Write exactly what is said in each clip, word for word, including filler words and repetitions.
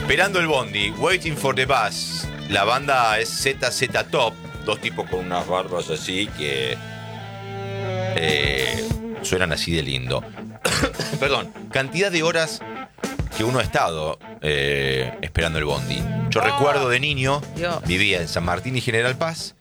Esperando el bondi, Waiting for the Bus. La banda es Z Z Top, dos tipos con unas barbas así que eh, suenan así de lindo. Perdón, cantidad de horas que uno ha estado eh, esperando el bondi. Yo oh, recuerdo de niño, Dios. Vivía en San Martín y General Paz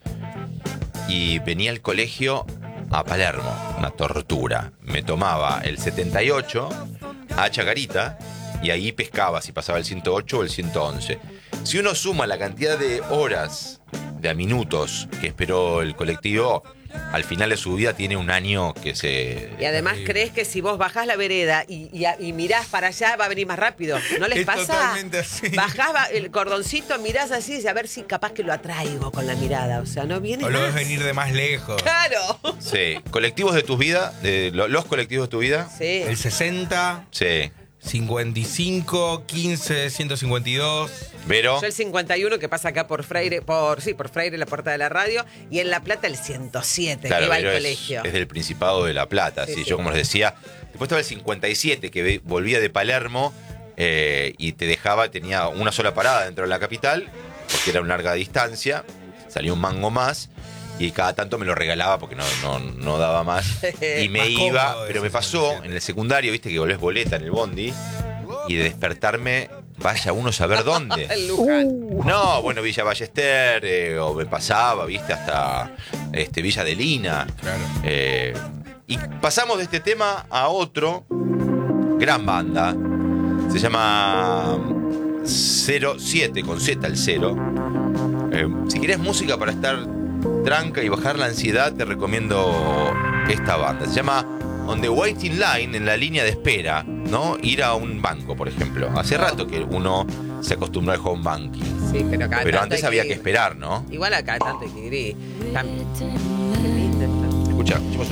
y venía al colegio a Palermo, una tortura. Me tomaba el setenta y ocho a Chacarita y ahí pescaba si pasaba el ciento ocho o el ciento once. Si uno suma la cantidad de horas, de minutos que esperó el colectivo, al final de su vida tiene un año que se... Y además eh, crees que si vos bajás la vereda y, y, y mirás para allá va a venir más rápido. ¿No les es pasa? Totalmente así. Bajás el cordoncito, mirás así y a ver si capaz que lo atraigo con la mirada. O sea, no viene O más. lo ves venir de más lejos. ¡Claro! Sí. ¿Colectivos de tu vida? De los colectivos de tu vida. Sí. El sesenta. Sí. cincuenta y cinco, quince, ciento cincuenta y dos. Vero. Yo el cincuenta y uno que pasa acá por Freire, por sí, por Freire, la puerta de la radio, y en La Plata el ciento siete, claro, que va al es, colegio. Es del Principado de La Plata, sí, sí, sí. sí. Yo como les decía. Después estaba el cincuenta y siete, que volvía de Palermo eh, y te dejaba, tenía una sola parada dentro de la capital, porque era una larga distancia, salía un mango más, y cada tanto me lo regalaba porque no, no, no daba más. Y me Más iba, cómodo pero me ese pasó cincuenta y siete. en el secundario, viste que volvés boleta en el bondi, y de despertarme, vaya uno a saber dónde. Luján. No, bueno, Villa Ballester, eh, o me pasaba, viste, hasta este, Villa de Lina. Claro. Eh, y pasamos de este tema a otro, gran banda, se llama cero siete, con Z el cero. Eh, si querés música para estar tranca y bajar la ansiedad, te recomiendo esta banda. Se llama On the Waiting Line, en la línea de espera, ¿no? Ir a un banco, por ejemplo. Hace rato que uno se acostumbró al home banking. Sí, pero acá Pero tanto antes hay había que que ir. esperar, ¿no? Igual acá tanto hay que ir. y- Tam- Qué lindo esto. Escucha, escuchemos